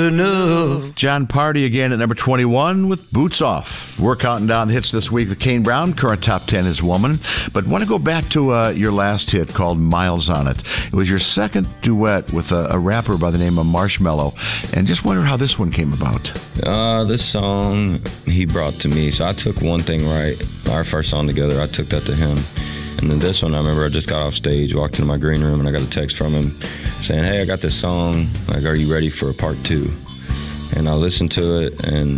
enough. John Party again at number 21 with Boots Off. We're counting down the hits this week. The Kane Brown, current top 10 is Woman. But want to go back to your last hit called Miles on It. It was your second duet with a rapper by the name of Marshmello. And just wonder how this one came about. This song he brought to me. So I took one thing right. Our first song together, I took that to him. And then this one, I remember I just got off stage, walked into my green room, and I got a text from him saying, hey, I got this song. Like, are you ready for a part 2? And I listened to it, and